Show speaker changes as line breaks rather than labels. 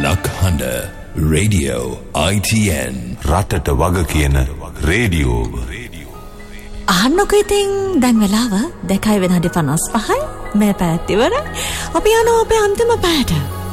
නක්හඬ radio ITN
රටට වග කියන රේඩියෝ.
අහන්නකො ඉතින් දැන් වෙලාව 2:55 මේ පැයත් ඉවරයි. අපි යනවා අපේ අන්තිම පැයට.